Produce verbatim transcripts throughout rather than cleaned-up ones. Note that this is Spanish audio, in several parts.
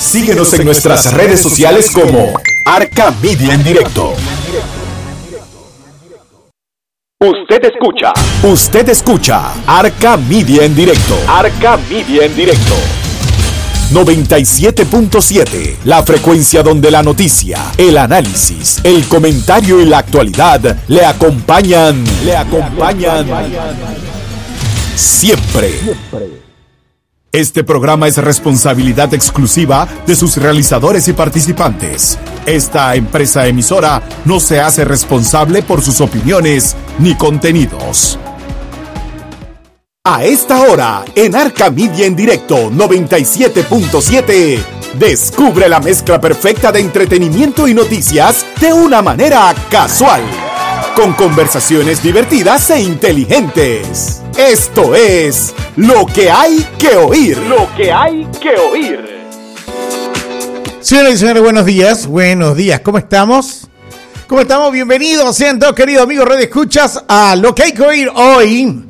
Síguenos en nuestras redes sociales como Arca Media en Directo. Usted escucha. Usted escucha Arca Media en Directo. Arca Media en Directo. noventa y siete punto siete, la frecuencia donde la noticia, el análisis, el comentario y la actualidad le acompañan, le acompañan siempre. Este programa es responsabilidad exclusiva de sus realizadores y participantes. Esta empresa emisora no se hace responsable por sus opiniones ni contenidos. A esta hora, en Arca Media en Directo noventa y siete punto siete, descubre la mezcla perfecta de entretenimiento y noticias de una manera casual, con conversaciones divertidas e inteligentes. Esto es Lo que hay que oír. Lo que hay que oír. Señoras y señores, buenos días. Buenos días, ¿cómo estamos? ¿Cómo estamos? Bienvenidos, sean todos queridos amigos Radio Escuchas a Lo que hay que oír hoy.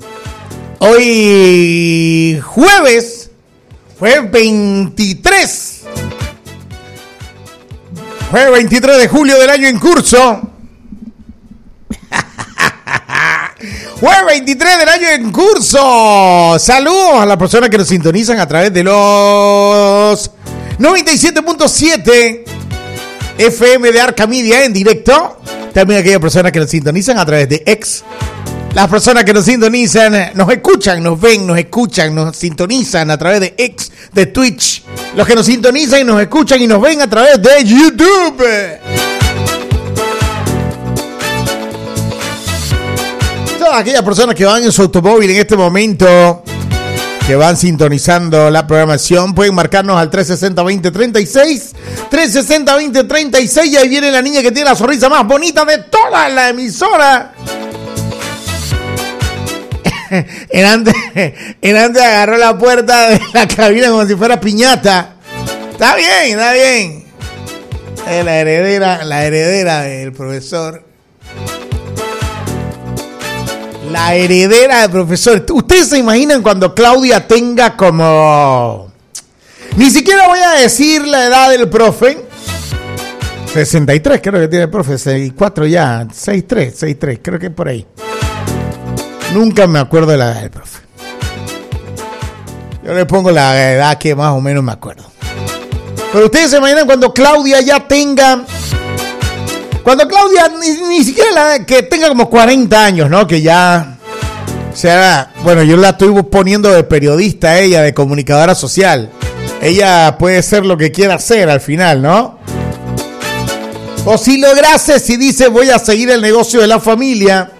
Hoy jueves, fue veintitrés. Fue veintitrés de julio del año en curso. Fue veintitrés del año en curso. Saludos a las personas que nos sintonizan a través de los noventa y siete punto siete F M de Arca Media en Directo. También aquellas personas que nos sintonizan a través de X. Las personas que nos sintonizan, nos escuchan, nos ven, nos escuchan, nos sintonizan a través de X, de Twitch. Los que nos sintonizan y nos escuchan y nos ven a través de YouTube. Todas aquellas personas que van en su automóvil en este momento, que van sintonizando la programación, pueden marcarnos al tres sesenta veinte treinta y seis. tres sesenta veinte treinta y seis y ahí viene la niña que tiene la sonrisa más bonita de toda la emisora. En antes, en antes agarró la puerta de la cabina como si fuera piñata. Está bien, está bien. Es la heredera, la heredera del profesor. La heredera del profesor. ¿Ustedes se imaginan cuando Claudia tenga como... Ni siquiera voy a decir la edad del profe. sesenta y tres creo que tiene el profe. sesenta y cuatro ya. sesenta y tres, sesenta y tres. Creo que es por ahí. Nunca me acuerdo de la edad del profe. Yo le pongo la edad que más o menos me acuerdo. Pero ustedes se imaginan cuando Claudia ya tenga... Cuando Claudia ni, ni siquiera la, que tenga como cuarenta años, ¿no? Que ya sea... Bueno, yo la estoy poniendo de periodista a ella, de comunicadora social. Ella puede ser lo que quiera hacer al final, ¿no? O si lograse, si dice voy a seguir el negocio de la familia...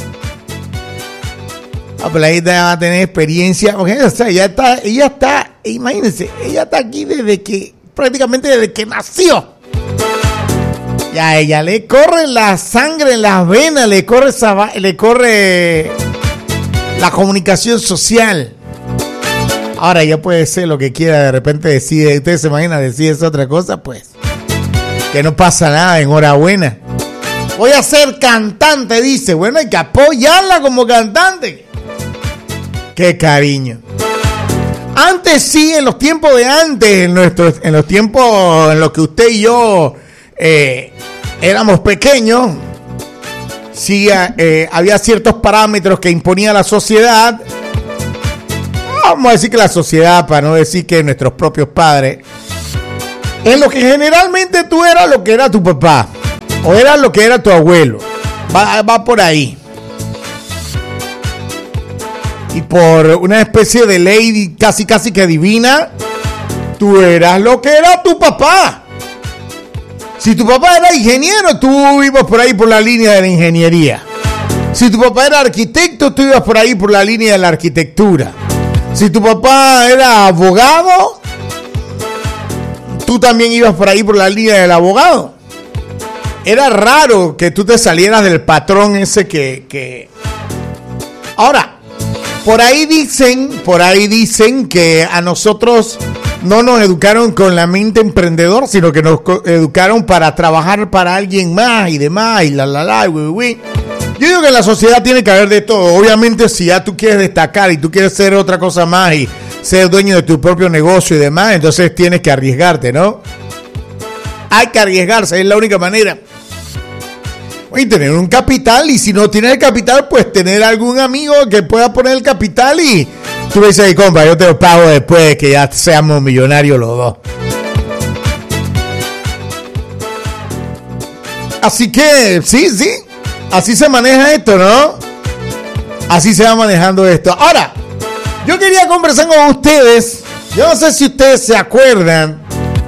Ah, pero ahí va a tener experiencia, porque o sea, ella está, ella está, imagínense, ella está aquí desde que, prácticamente desde que nació. Ya a ella le corre la sangre en las venas, le corre esa, le corre la comunicación social. Ahora ella puede ser lo que quiera, de repente decide, ustedes se imaginan, decide esa otra cosa, pues, que no pasa nada, enhorabuena. Voy a ser cantante, dice, bueno, hay que apoyarla como cantante. Qué cariño. Antes sí, en los tiempos de antes, en nuestros, en los tiempos en los que usted y yo eh, éramos pequeños, sí eh, había ciertos parámetros que imponía la sociedad. Vamos a decir que la sociedad, para no decir que nuestros propios padres, en lo que generalmente tú eras lo que era tu papá, o eras lo que era tu abuelo. Va, va por ahí. Y por una especie de ley casi casi que divina, tú eras lo que era tu papá. Si tu papá era ingeniero, tú ibas por ahí por la línea de la ingeniería. Si tu papá era arquitecto, tú ibas por ahí por la línea de la arquitectura. Si tu papá era abogado, tú también ibas por ahí por la línea del abogado. Era raro que tú te salieras del patrón ese que... que... Ahora... Por ahí dicen, por ahí dicen que a nosotros no nos educaron con la mente emprendedora, sino que nos educaron para trabajar para alguien más y demás, y la la la, uy, uy. Yo digo que en la sociedad tiene que haber de todo. Obviamente, si ya tú quieres destacar y tú quieres ser otra cosa más y ser dueño de tu propio negocio y demás, entonces tienes que arriesgarte, ¿no? Hay que arriesgarse, es la única manera. Y tener un capital, y si no tienes el capital, pues tener algún amigo que pueda poner el capital y tú me dices, hey, compa, yo te lo pago después de que ya seamos millonarios los dos. Así que, sí, sí, así se maneja esto, ¿no? Así se va manejando esto. Ahora, yo quería conversar con ustedes, yo no sé si ustedes se acuerdan.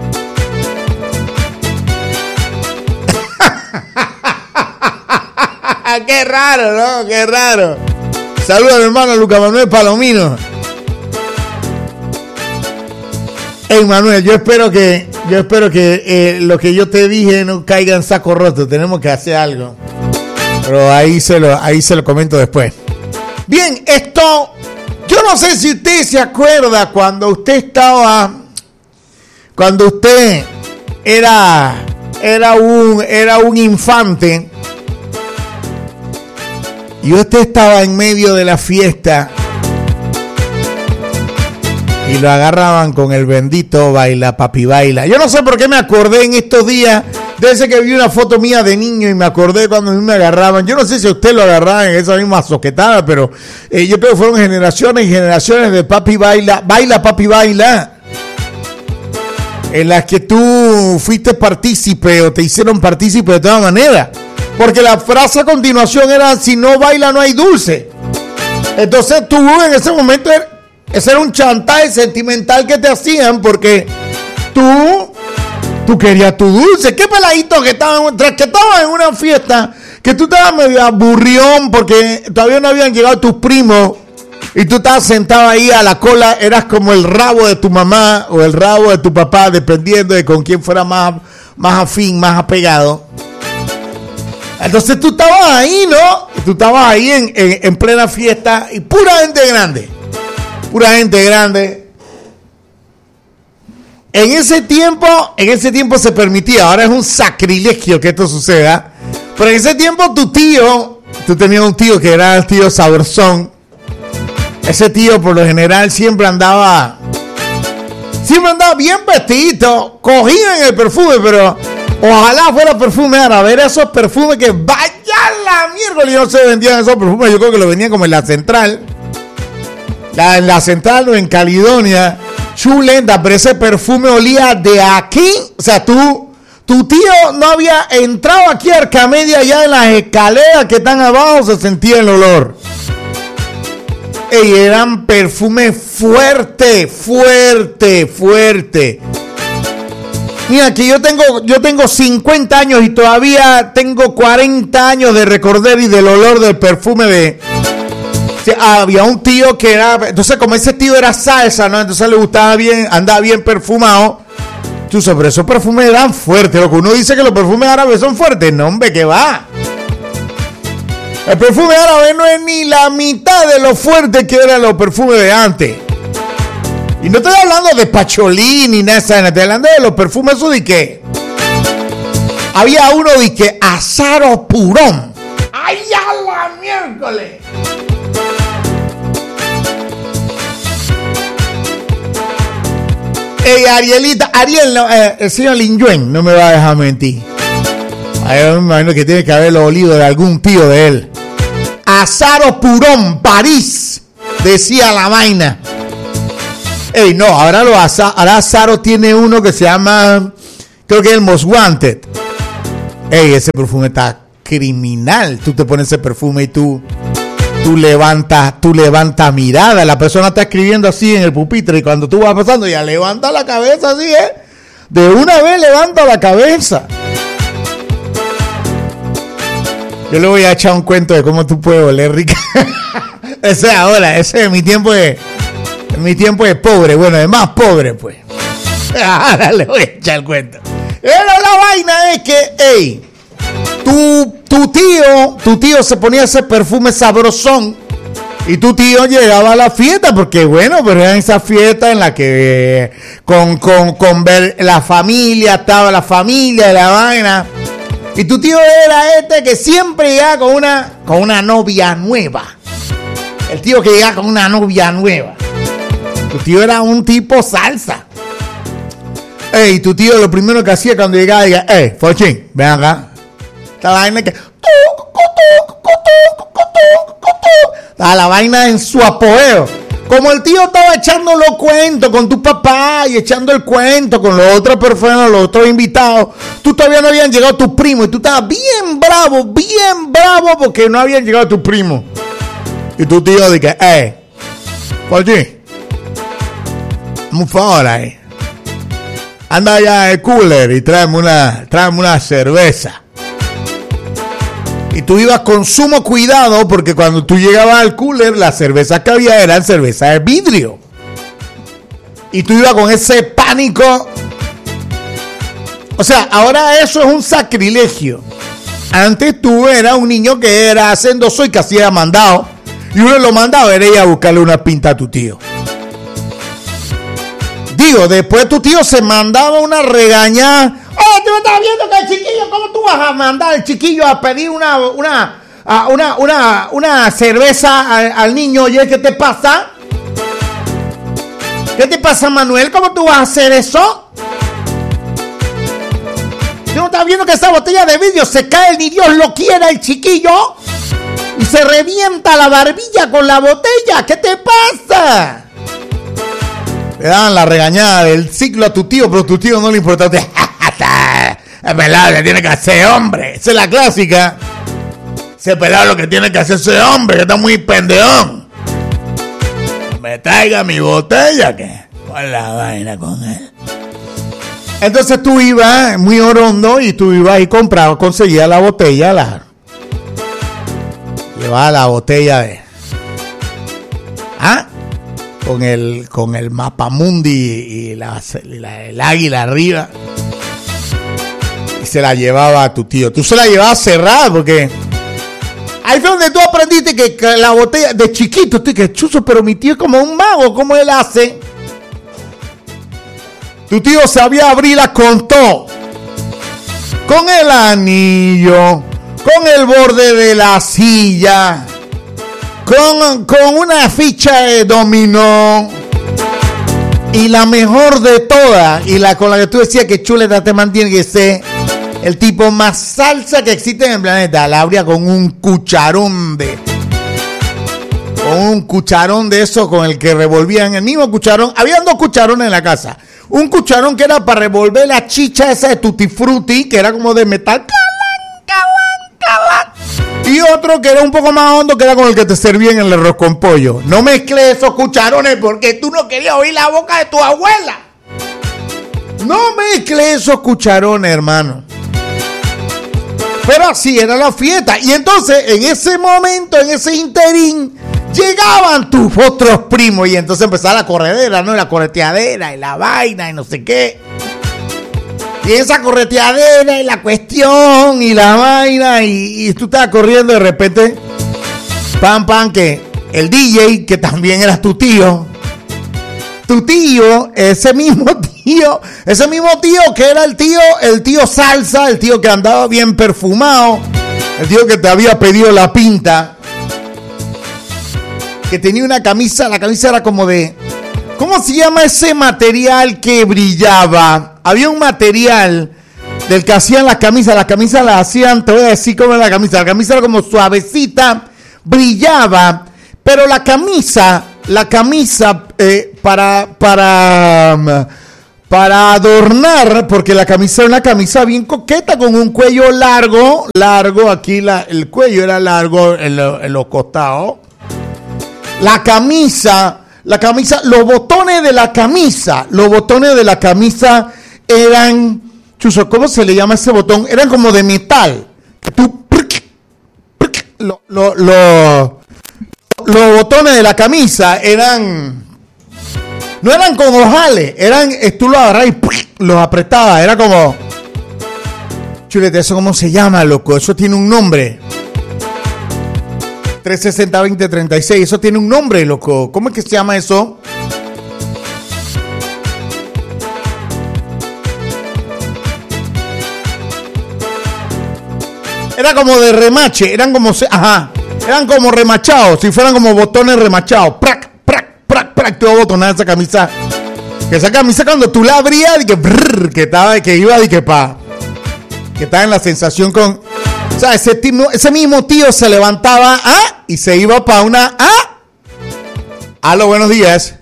Qué raro, ¿no? Qué raro. Saludos a mi hermano Lucas Manuel Palomino. Hey, Manuel, yo espero que yo espero que eh, lo que yo te dije no caiga en saco roto. Tenemos que hacer algo. Pero ahí se lo, ahí se lo comento después. Bien, esto, yo no sé si usted se acuerda cuando usted estaba, cuando usted era, era un, era un infante. Y usted estaba en medio de la fiesta y lo agarraban con el bendito baila, papi baila. Yo no sé por qué me acordé en estos días de ese que vi una foto mía de niño y me acordé cuando a mí me agarraban. Yo no sé si a usted lo agarraban en esa misma soquetada, pero eh, yo creo que fueron generaciones y generaciones de papi baila, baila, papi baila, en las que tú fuiste partícipe o te hicieron partícipe de todas maneras. Porque la frase a continuación era, si no baila no hay dulce. Entonces tú en ese momento, ese era un chantaje sentimental que te hacían porque tú, tú querías tu dulce. ¿Qué peladito que estaban, tras que estabas en una fiesta, que tú estabas medio aburrión porque todavía no habían llegado tus primos y tú estabas sentado ahí a la cola, eras como el rabo de tu mamá o el rabo de tu papá, dependiendo de con quién fuera más, más afín, más apegado. Entonces tú estabas ahí, ¿no? Tú estabas ahí en, en, en plena fiesta y pura gente grande. Pura gente grande. En ese tiempo, en ese tiempo se permitía. Ahora es un sacrilegio que esto suceda. Pero en ese tiempo tu tío, tú tenías un tío que era el tío Sabrosón. Ese tío por lo general siempre andaba, siempre andaba bien vestidito. Cogía en el perfume, pero ojalá fuera perfume árabe. Ver esos perfumes que vaya la miércoles no se vendían esos perfumes. Yo creo que los vendían como en la central. La, en la central o en Caledonia. Chulenta, pero ese perfume olía de aquí. O sea, tú, tu tío no había entrado aquí a Arcamedia, allá en las escaleras que están abajo se sentía el olor. Y eran perfumes fuerte, fuerte, fuerte. Mira, que yo tengo, yo tengo cincuenta años y todavía tengo cuarenta años de recordar y del olor del perfume de... O sea, había un tío que era... Entonces, como ese tío era salsa, ¿no? Entonces le gustaba bien, andaba bien perfumado. Tú sabes, pero esos perfumes eran fuertes. Lo que uno dice que los perfumes árabes son fuertes. No, hombre, ¿qué va? El perfume árabe no es ni la mitad de lo fuerte que eran los perfumes de antes. Y no estoy hablando de pacholí ni nada, estoy hablando de los perfumes esos de que había uno de que Azaro Purón. ¡Ay, a la miércoles! Ey, Arielita, Ariel, no, eh, el señor Lin Yuen no me va a dejar mentir. Ay, yo me imagino que tiene que haberlo olido de algún tío de él. Azaro Purón, París, decía la vaina. Ey, no, ahora lo ahora Azaro tiene uno que se llama, creo que es el Most Wanted. Ey, ese perfume está criminal. Tú te pones ese perfume y tú, tú levantas, tú levantas mirada. La persona está escribiendo así en el pupitre y cuando tú vas pasando ya levanta la cabeza así, ¿eh? De una vez levanta la cabeza. Yo le voy a echar un cuento de cómo tú puedes oler rica. Ese es ahora, ese es mi tiempo de... Mi tiempo es pobre, bueno, es más pobre, pues. Ahora le voy a echar el cuento. Pero la vaina es que, hey, tu, tu tío, tu tío se ponía ese perfume sabrosón y tu tío llegaba a la fiesta, porque bueno, pero era esa fiesta en la que eh, con, con, con ver la familia, estaba la familia de la vaina. Y tu tío era este que siempre llegaba con una, con una novia nueva. El tío que llegaba con una novia nueva. Tu tío era un tipo salsa. Ey, tu tío lo primero que hacía cuando llegaba, decía, ey, Fochín, ven acá. Esta vaina que... Estaba la vaina en su apogeo. Como el tío estaba echando los cuentos con tu papá y echando el cuento con los otros personas, los otros invitados, tú todavía no habían llegado tus primos y tú estabas bien bravo, bien bravo porque no habían llegado tus primos. Y tu tío dice, eh, oye, un favor ahí, anda allá al cooler y tráeme una, tráeme una cerveza. Y tú ibas con sumo cuidado porque cuando tú llegabas al cooler, las cervezas que había eran cervezas de vidrio. Y tú ibas con ese pánico. O sea, ahora eso es un sacrilegio. Antes tú eras un niño que era hacendoso y que hacía mandado. Y uno lo mandaba, era ir a buscarle una pinta a tu tío. Digo, después tu tío se mandaba una regañada. Oh, tú me estás viendo que el chiquillo, ¿cómo tú vas a mandar al chiquillo a pedir una una una una, una cerveza al, al niño? Oye, ¿qué te pasa? ¿Qué te pasa, Manuel? ¿Cómo tú vas a hacer eso? ¿Tú no estás viendo que esa botella de vidrio se cae ni Dios lo quiera el chiquillo? Y se revienta la barbilla con la botella. ¿Qué te pasa? Le daban la regañada del ciclo a tu tío, pero a tu tío no le importaba. Es pelado lo que tiene que hacer, hombre. Esa es la clásica. Ese pelado lo que tiene que hacer ese hombre, que está muy pendeón. Me traiga mi botella, que con la vaina con él. Entonces tú ibas muy orondo y tú ibas y comprabas, conseguías la botella, la llevabas la botella de ¿ah? Con el con el mapamundi y, la, y la, el águila arriba. Y se la llevaba a tu tío. Tú se la llevabas cerrada porque ahí fue donde tú aprendiste que, que la botella de chiquito, tú que chuzo, pero mi tío es como un mago, ¿cómo él hace? Tu tío sabía abrirla con todo. Con el anillo, con el borde de la silla, con, con una ficha de dominó. Y la mejor de todas, y la con la que tú decías que chuleta te mantiene que ser el tipo más salsa que existe en el planeta, la abría con un cucharón de... Con un cucharón de eso con el que revolvían el mismo cucharón. Habían dos cucharones en la casa. Un cucharón que era para revolver la chicha esa de Tutti Frutti, que era como de metal. Calán, calán, calán. Y otro que era un poco más hondo, que era con el que te servían el arroz con pollo. No mezcles esos cucharones porque tú no querías oír la boca de tu abuela. No mezcles esos cucharones, hermano. Pero así era la fiesta. Y entonces, en ese momento, en ese interín, llegaban tus otros primos. Y entonces empezaba la corredera, ¿no? Y la correteadera y la vaina y no sé qué. Y esa correteadera y la cuestión y la vaina. Y, y tú estabas corriendo de repente. Pam, pam, que el D J, que también eras tu tío. Tu tío, ese mismo tío, ese mismo tío que era el tío, el tío salsa, el tío que andaba bien perfumado, el tío que te había pedido la pinta, que tenía una camisa, la camisa era como de, ¿cómo se llama ese material que brillaba? Había un material del que hacían las camisas, las camisas las hacían, te voy a decir cómo era la camisa, la camisa era como suavecita, brillaba, pero la camisa, la camisa eh, para, para, para adornar, porque la camisa era una camisa bien coqueta con un cuello largo, largo, aquí la, el cuello era largo en, lo, en los costados. La camisa, la camisa, los botones de la camisa, los botones de la camisa eran, chuzo, ¿cómo se le llama ese botón? Eran como de metal. Tú, lo, lo, lo, los botones de la camisa eran, no eran con ojales, eran, tú los agarrabas y los apretabas, era como, chulete, ¿eso cómo se llama, loco? Eso tiene un nombre. trescientos sesenta, veinte, treinta y seis, eso tiene un nombre, loco. ¿Cómo es que se llama eso? Era como de remache, eran como, ajá, eran como remachados, si fueran como botones remachados. Prac, prac, prac, prac. práctico botonar esa camisa. Que esa camisa cuando tú la abrías, y que, brrr, que, estaba, que iba y que pa. Que estaba en la sensación con. O sea, ese, timo, ese mismo tío se levantaba ¿ah? y se iba para una. ¿ah? Aló, buenos días.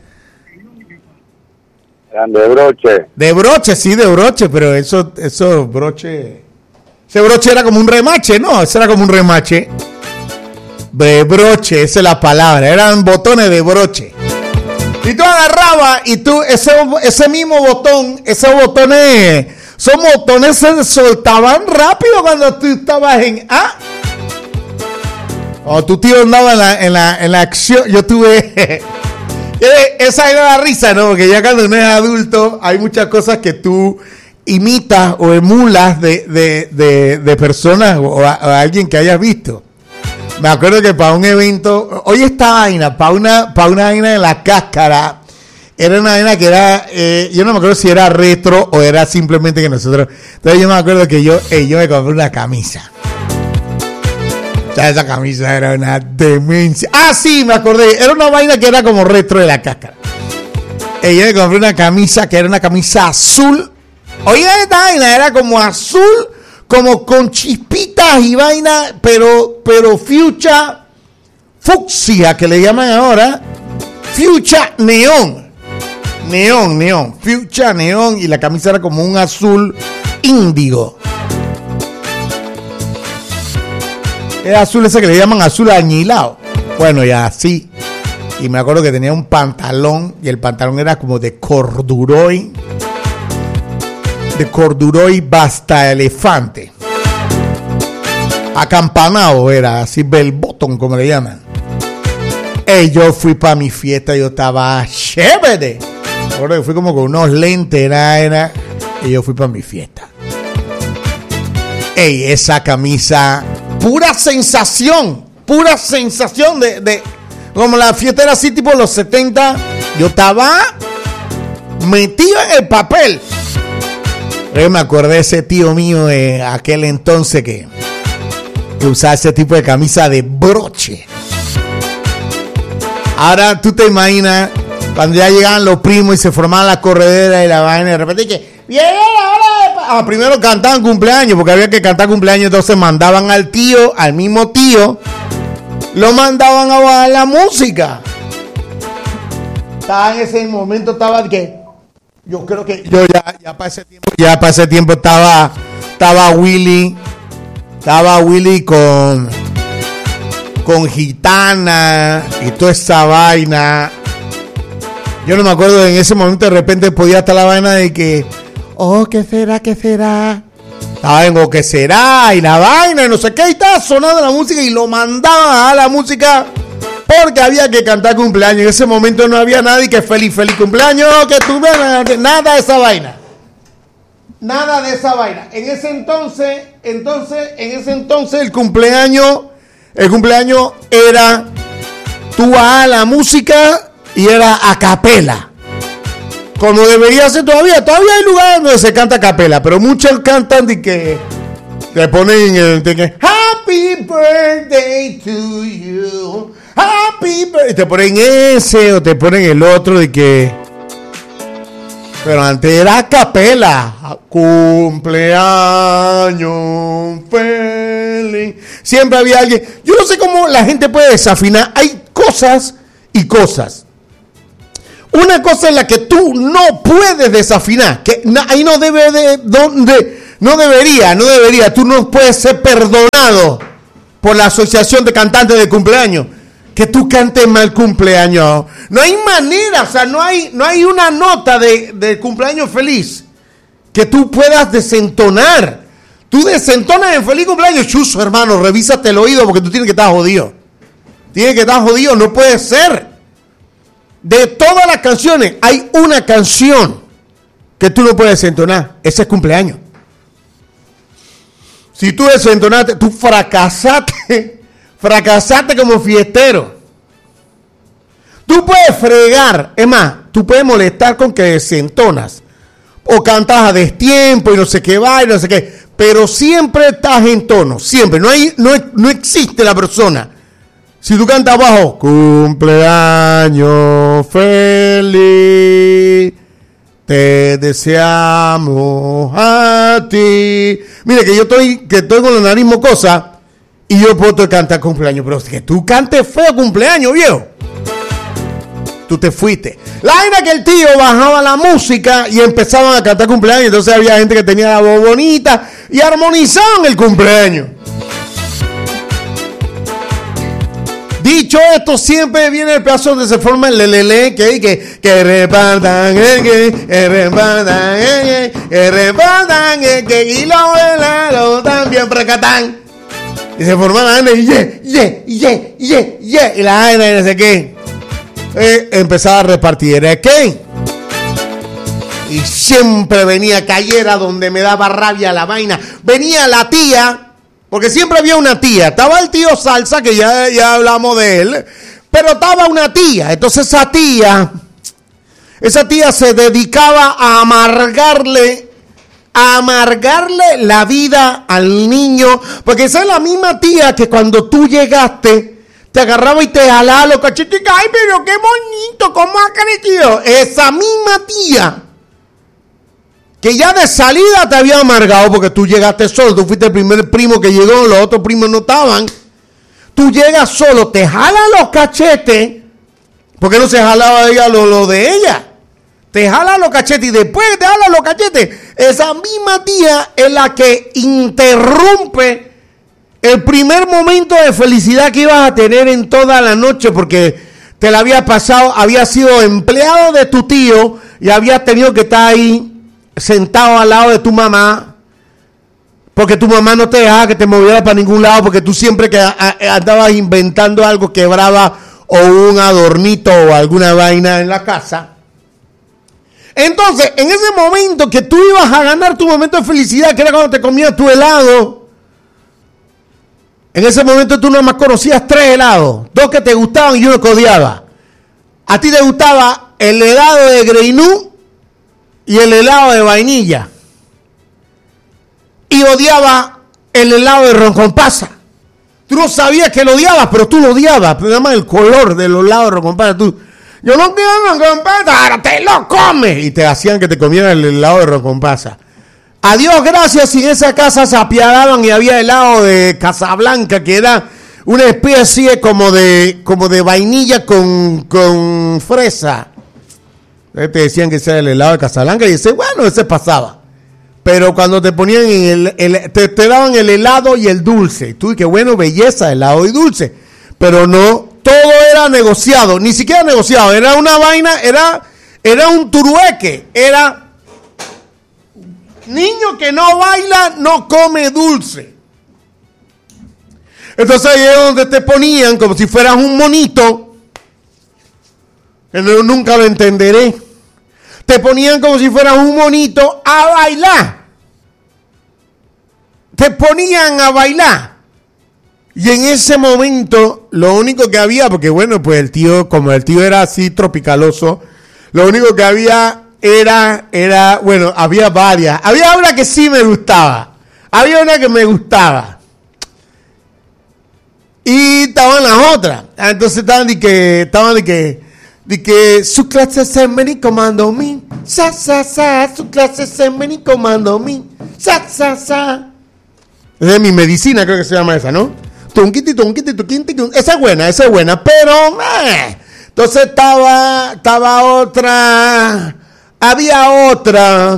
Eran de broche. De broche, sí, de broche, pero eso, eso, broche. Ese broche era como un remache, ¿no? Ese era como un remache. De broche, esa es la palabra. Eran botones de broche. Y tú agarrabas y tú, ese, ese mismo botón, esos botones, esos botones se soltaban rápido cuando tú estabas en A. O tu tío andaba en la, en la, en la acción. Yo tuve. Esa era la risa, ¿no? Porque ya cuando uno es adulto, hay muchas cosas que tú imitas o emulas de, de, de, de personas o a, a alguien que hayas visto. Me acuerdo que para un evento, oye, esta vaina, para una, para una vaina de la cáscara, era una vaina que era, eh, yo no me acuerdo si era retro o era simplemente que nosotros. Entonces yo me acuerdo que yo, eh, yo me compré una camisa. O sea, esa camisa era una demencia. Ah, sí, me acordé. Era una vaina que era como retro de la cáscara. Y yo me compré una camisa que era una camisa azul. Oye, esta vaina era como azul, como con chispitas y vaina, pero, pero fuchsia, fucsia, que le llaman ahora. Fuchsia neón. Neón, neón. Fuchsia neón. Y la camisa era como un azul índigo. Era azul ese que le llaman azul añilado. Bueno, ya así. Y me acuerdo que tenía un pantalón. Y el pantalón era como de corduroy. De corduroy basta elefante. Acampanado era. Así bell bottom como le llaman. Y yo fui para mi fiesta. Yo estaba chévere. Me acuerdo que fui como con unos lentes. Era, era. Y yo fui para mi fiesta. Ey, esa camisa... Pura sensación, pura sensación de, de, como la fiesta era así tipo los setenta, yo estaba metido en el papel. Yo me acordé de ese tío mío de aquel entonces que, que usaba ese tipo de camisa de broche. Ahora tú te imaginas cuando ya llegaban los primos y se formaban la corredera y la vaina y de repente que viene la hora de... Ah, primero cantaban cumpleaños porque había que cantar cumpleaños, entonces mandaban al tío, al mismo tío, lo mandaban a bajar la música. Estaba en ese momento, estaba que yo creo que yo ya, ya para ese tiempo, ya para ese tiempo estaba, estaba Willy, estaba Willy con, con Gitana y toda esa vaina. Yo no me acuerdo, en ese momento de repente podía estar la vaina de que oh, ¿qué será? ¿Qué será? ¿Saben? O ¿qué será? Y la vaina, y no sé qué, y estaba sonando la música y lo mandaban a la música porque había que cantar cumpleaños. En ese momento no había nadie que feliz, feliz cumpleaños, que tuve nada de esa vaina. Nada de esa vaina. En ese entonces, entonces, en ese entonces el cumpleaños, el cumpleaños era tú a la música y era a capela. Como debería ser todavía. Todavía hay lugares donde se canta a capela, pero muchos cantan de que le ponen el de que Happy Birthday to you, Happy Birthday. Te ponen ese o te ponen el otro de que. Pero antes era a capela. Cumpleaños feliz. Siempre había alguien. Yo no sé cómo la gente puede desafinar. Hay cosas y cosas. Una cosa en la que tú no puedes desafinar, que ahí no debe de, donde, no debería, no debería, tú no puedes ser perdonado por la Asociación de Cantantes de Cumpleaños, que tú cantes mal cumpleaños. No hay manera, o sea, no hay, no hay una nota de, de cumpleaños feliz que tú puedas desentonar. Tú desentonas en feliz cumpleaños, chuzo, hermano, revísate el oído porque tú tienes que estar jodido. Tienes que estar jodido, no puede ser. De todas las canciones, hay una canción que tú no puedes desentonar. Ese es cumpleaños. Si tú desentonaste, tú fracasaste. Fracasaste como fiestero. Tú puedes fregar. Es más, tú puedes molestar con que desentonas. O cantas a destiempo y no sé qué va y no sé qué. Pero siempre estás en tono. Siempre. No hay, no, no existe la persona Si tú cantas bajo, cumpleaños feliz, te deseamos a ti. Mire que yo estoy, que estoy con la nariz mocosa y yo puedo cantar cumpleaños, pero que tú cantes feo cumpleaños, viejo. Tú te fuiste. La vaina que el tío bajaba la música y empezaban a cantar cumpleaños, entonces había gente que tenía la voz bonita y armonizaban el cumpleaños. Dicho esto, siempre viene el pedazo donde se forma el lelele, que que que repartan, que que repartan, que repartan, que y lo lo también precatán. Y se formaba la gente y ye, ye, ye, ye, ye, y la gente no sé qué. Eh, empezaba a repartir, ¿era qué? Y siempre venía cayera donde me daba rabia la vaina. Venía la tía. Porque siempre había una tía. Estaba el tío Salsa, que ya, ya hablamos de él. Pero estaba una tía. Entonces esa tía, esa tía se dedicaba a amargarle, a amargarle la vida al niño. Porque esa es la misma tía que cuando tú llegaste, te agarraba y te jalaba los cachetes. Ay, pero qué bonito, ¿cómo ha crecido? Esa misma tía que ya de salida te había amargado porque tú llegaste solo, tú fuiste el primer primo que llegó, los otros primos no estaban. Tú llegas solo, te jala los cachetes, porque no se jalaba ella lo, lo de ella. Te jala los cachetes y después te jala los cachetes. Esa misma tía es la que interrumpe el primer momento de felicidad que ibas a tener en toda la noche, porque te la había pasado, había sido empleado de tu tío y había tenido que estar ahí sentado al lado de tu mamá, porque tu mamá no te dejaba que te movieras para ningún lado, porque tú siempre que a, a, andabas inventando algo, quebraba o un adornito o alguna vaina en la casa. Entonces, en ese momento que tú ibas a ganar tu momento de felicidad, que era cuando te comías tu helado, en ese momento tú nada más conocías tres helados, dos que te gustaban y uno que odiaba. A ti te gustaba el helado de Greinú y el helado de vainilla. Y odiaba el helado de ron con pasa. Tú no sabías que lo odiabas, pero tú lo odiabas. Pero nada más el color de los helados de ron con pasa. Tú, yo no quiero ron con pasa, ahora te lo comes. Y te hacían que te comieran el helado de ron con pasa. A Dios gracias, si en esa casa se apiadaban y había helado de Casablanca, que era una especie como de, como de vainilla con, con fresa. Te decían que ese era el helado de Casablanca y ese, bueno, ese pasaba. Pero cuando te ponían en el, el te, te daban el helado y el dulce. Tú, qué bueno, belleza, helado y dulce. Pero no, todo era negociado, ni siquiera negociado. Era una vaina, era, era un turueque. Era niño que no baila, no come dulce. Entonces ahí es donde te ponían como si fueras un monito. Yo nunca lo entenderé. Te ponían como si fueras un monito a bailar. Te ponían a bailar. Y en ese momento, lo único que había, porque bueno, pues el tío, como el tío era así tropicaloso, lo único que había era, era, bueno, había varias. Había una que sí me gustaba. Había una que me gustaba. Y estaban las otras. Entonces estaban de que, estaban de que, de que su clase se me comando mi, sa sa sa, su clase se me comando mi, sa sa sa. Esa es mi medicina, creo que se llama esa, ¿no? Tunquiti, tunquiti, tunquiti, esa es buena, esa es buena, pero eh. Entonces estaba, estaba otra, había otra,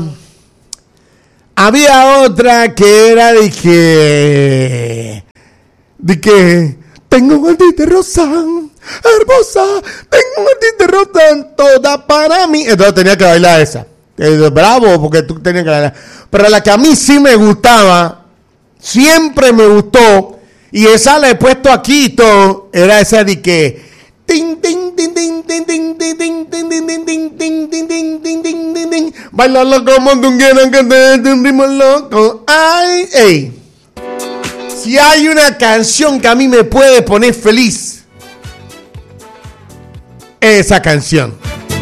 había otra que era de que, de que tengo un de rosa, hermosa, tengo un de rosa, toda para mí. Entonces tenía que bailar esa. Bravo, porque tú tenías que bailar. Pero la que a mí sí me gustaba, siempre me gustó, y esa la he puesto aquí y todo, era esa de que ting ting ting ting ting ting ting ting ting ting ting ting ting ting ting ting ting ting, bailalo como tú quieras que te dé un ritmo loco. Ay, ey. Si hay una canción que a mí me puede poner feliz, esa canción.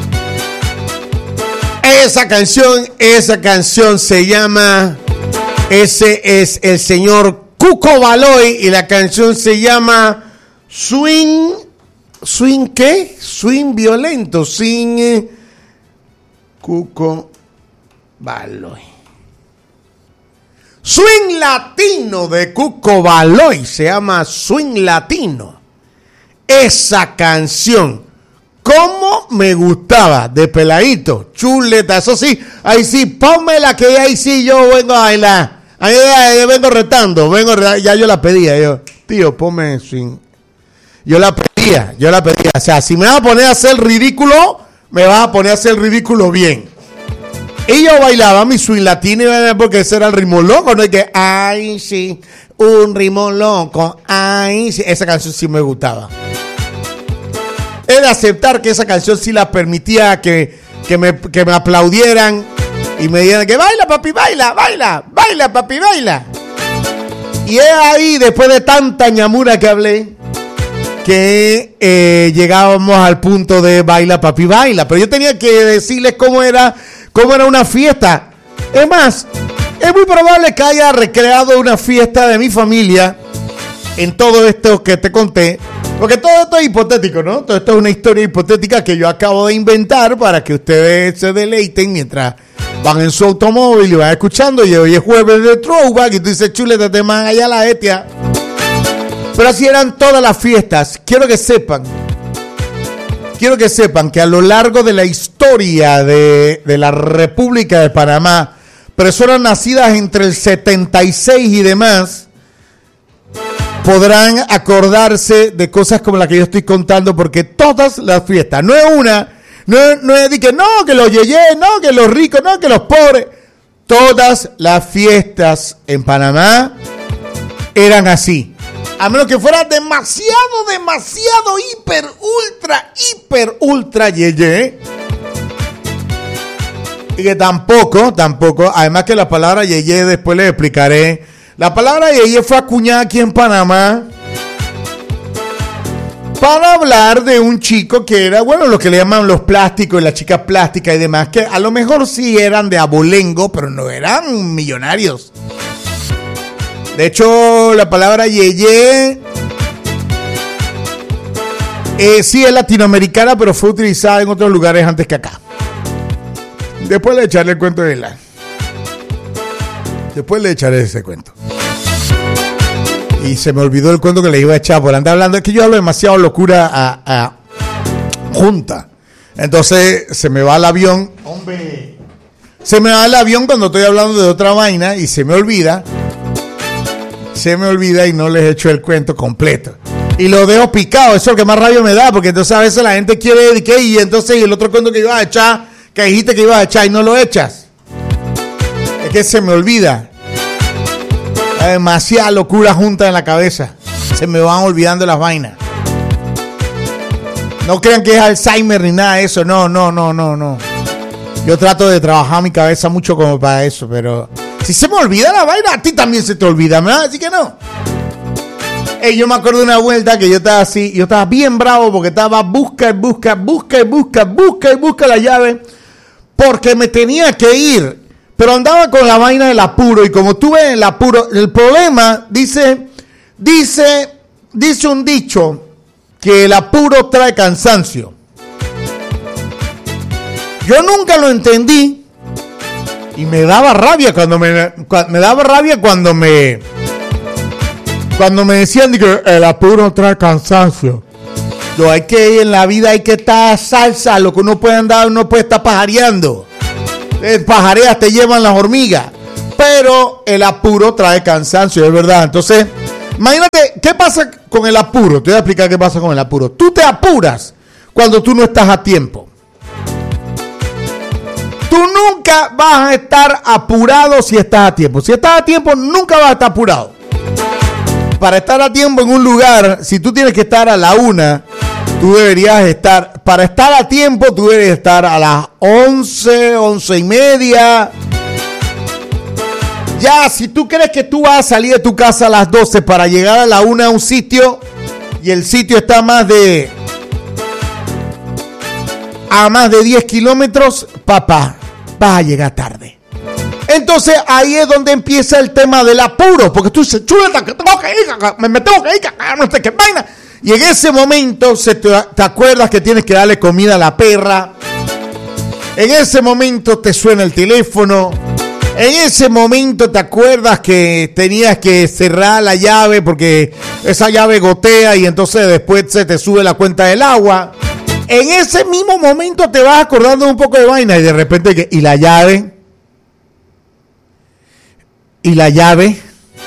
Esa canción, esa canción se llama, ese es el señor Cuco Baloy y la canción se llama swing, swing ¿qué? Swing violento, swing eh, Cuco Baloy. Swing latino de Cuco Baloy, se llama Swing Latino. Esa canción, cómo me gustaba, de peladito, chuleta, eso sí, ahí sí, pónmela que ahí sí yo vengo a bailar. Ahí, ahí vengo retando, vengo retando, ya yo la pedía, yo, tío, ponme swing. Yo la pedía, yo la pedía, o sea, si me vas a poner a hacer el ridículo, me vas a poner a hacer el ridículo bien. Y yo bailaba mi swing latino porque ese era el ritmo loco, no es que, ay, sí, un ritmo loco, ay, sí, esa canción sí me gustaba. Era aceptar que esa canción sí la permitía que, que, me, que me aplaudieran y me dijeran que baila, papi, baila, baila, baila, papi, baila. Y es ahí, después de tanta ñamura que hablé, que eh, llegábamos al punto de baila, papi, baila. Pero yo tenía que decirles cómo era, cómo era una fiesta. Es más, es muy probable que haya recreado una fiesta de mi familia en todo esto que te conté. Porque todo esto es hipotético, ¿no? Todo esto es una historia hipotética que yo acabo de inventar para que ustedes se deleiten mientras van en su automóvil y van escuchando. Y hoy es jueves de Throwback y tú dices, chuleta, te man allá la etia. Pero así eran todas las fiestas. Quiero que sepan, quiero que sepan que a lo largo de la historia de, de la República de Panamá, personas nacidas entre el setenta y seis y demás, podrán acordarse de cosas como las que yo estoy contando, porque todas las fiestas, no es una, no es, no es de que no, que los yeyes, no, que los ricos, no, que los pobres, todas las fiestas en Panamá eran así. A menos que fuera demasiado, demasiado, hiper, ultra, hiper, ultra yeye. Y que tampoco, tampoco, además que la palabra yeye después les explicaré. La palabra yeye fue acuñada aquí en Panamá para hablar de un chico que era, bueno, lo que le llaman los plásticos y las chicas plásticas y demás, que a lo mejor sí eran de abolengo, pero no eran millonarios. De hecho, la palabra yeye eh, sí es latinoamericana, pero fue utilizada en otros lugares antes que acá. Después le echaré el cuento de la... Después le echaré ese cuento. Y se me olvidó el cuento que le iba a echar por andar hablando. Es que yo hablo demasiado locura a, a junta. Entonces se me va el avión. Hombre. Se me va el avión cuando estoy hablando de otra vaina y se me olvida. Se me olvida y no les echo el cuento completo. Y lo dejo picado. Eso es lo que más rabia me da. Porque entonces a veces la gente quiere que y entonces y el otro cuento que iba a echar, que dijiste que iba a echar y no lo echas. Es que se me olvida. Hay demasiada locura junta en la cabeza. Se me van olvidando las vainas. No crean que es Alzheimer ni nada de eso. No, no, no, no, no. Yo trato de trabajar mi cabeza mucho como para eso, pero si se me olvida la vaina, a ti también se te olvida, ¿me vas a decir que no? Ey, yo me acuerdo de una vuelta que yo estaba así, yo estaba bien bravo porque estaba busca y busca, busca y busca, busca y busca la llave, porque me tenía que ir. Pero andaba con la vaina del apuro y como tuve el apuro, el problema, dice, dice, dice un dicho que el apuro trae cansancio. Yo nunca lo entendí y me daba rabia cuando me, me daba rabia cuando me, cuando me decían que el apuro trae cansancio. Yo hay que en la vida hay que estar salsa, lo que uno puede andar, uno puede estar pajareando. Pajareas te llevan las hormigas, pero el apuro trae cansancio, es verdad. Entonces, imagínate, ¿qué pasa con el apuro? Te voy a explicar qué pasa con el apuro. Tú te apuras cuando tú no estás a tiempo. Tú nunca vas a estar apurado si estás a tiempo. Si estás a tiempo, nunca vas a estar apurado. Para estar a tiempo en un lugar, si tú tienes que estar a la una, tú deberías estar, para estar a tiempo, tú deberías estar a las once, once y media. Ya, si tú crees que tú vas a salir de tu casa a las doce para llegar a la una a un sitio, y el sitio está a más de, a más de diez kilómetros, papá, vas a llegar tarde. Entonces ahí es donde empieza el tema del apuro, porque tú dices, chuleta, que tengo que ir, me, me tengo que ir, no sé qué vaina. Y en ese momento se te, te acuerdas que tienes que darle comida a la perra. En ese momento te suena el teléfono. En ese momento te acuerdas que tenías que cerrar la llave porque esa llave gotea y entonces después se te sube la cuenta del agua. En ese mismo momento te vas acordando un poco de vaina y de repente que ¿y la llave? ¿Y la llave?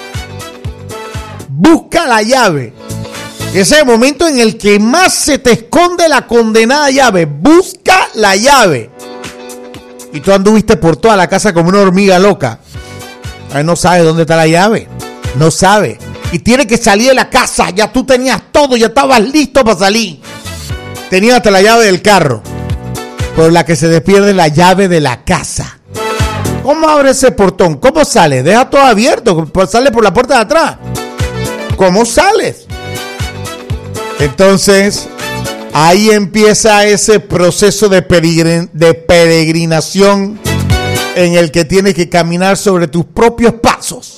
Busca la llave. Ese es el momento en el que más se te esconde la condenada llave. Busca la llave. Y tú anduviste por toda la casa como una hormiga loca. Ay, no sabes dónde está la llave. No sabes. Y tienes que salir de la casa. Ya tú tenías todo. Ya estabas listo para salir. Tenías hasta la llave del carro. Por la que se te pierde la llave de la casa. ¿Cómo abre ese portón? ¿Cómo sales? Deja todo abierto. Sale por la puerta de atrás. ¿Cómo sales? Entonces, ahí empieza ese proceso de, peregrin- de peregrinación en el que tienes que caminar sobre tus propios pasos.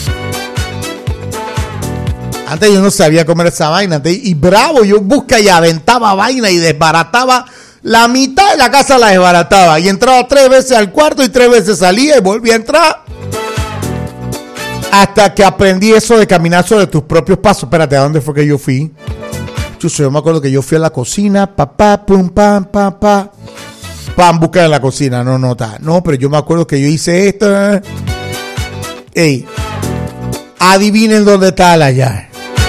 Antes yo no sabía comer esa vaina. Antes, y bravo, yo busca y aventaba vaina y desbarataba. La mitad de la casa la desbarataba. Y entraba tres veces al cuarto y tres veces salía y volvía a entrar. Hasta que aprendí eso de caminar sobre tus propios pasos. Espérate, ¿a dónde fue que yo fui? Chuso, yo me acuerdo que yo fui a la cocina, papá, pum, pam, pam, pam, pam, buscar en la cocina, no, no, está. No, pero yo me acuerdo que yo hice esto. Ey, adivinen dónde está la llave.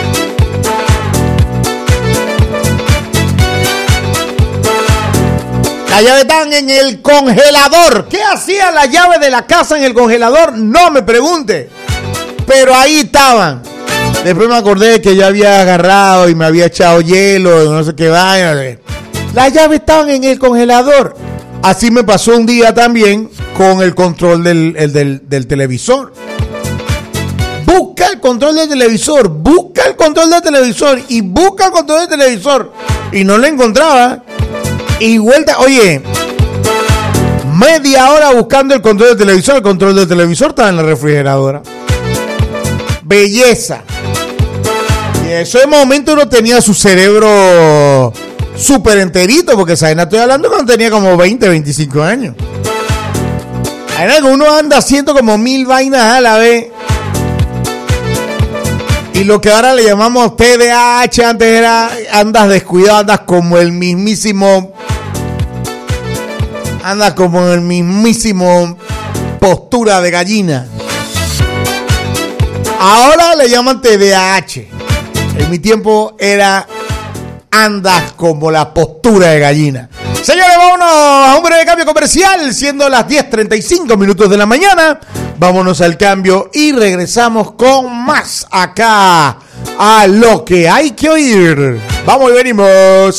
La llave está en el congelador. ¿Qué hacía la llave de la casa en el congelador? No me pregunte. Pero ahí estaban. Después me acordé que yo había agarrado y me había echado hielo, no sé qué vaina. Las llaves estaban en el congelador. Así me pasó un día también con el control del, el del, del televisor. Busca el control del televisor, busca el control del televisor y busca el control del televisor. Y no lo encontraba. Y vuelta, oye, media hora buscando el control del televisor. El control del televisor estaba en la refrigeradora. Belleza. Y en ese momento uno tenía su cerebro súper enterito, porque ¿sabes? No estoy hablando cuando tenía como veinte, veinticinco años. Uno anda haciendo como mil vainas a la vez. Y lo que ahora le llamamos T D A H, antes era andas descuidado, andas como el mismísimo, andas como el mismísimo postura de gallina. Ahora le llaman T D A H. En mi tiempo era andas como la postura de gallina. Señores, vámonos a un breve cambio comercial, siendo las diez treinta y cinco minutos de la mañana. Vámonos al cambio y regresamos con más acá a Lo que hay que oír. Vamos y venimos.